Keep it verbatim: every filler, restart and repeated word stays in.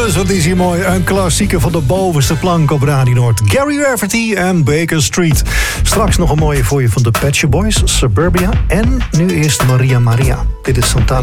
Dus wat is hier mooi. Een klassieker van de bovenste plank op Radio Noord. Gary Rafferty en Baker Street. Straks nog een mooie voor je van de Pet Shop Boys, Suburbia. En nu eerst Maria Maria. Dit is Santana.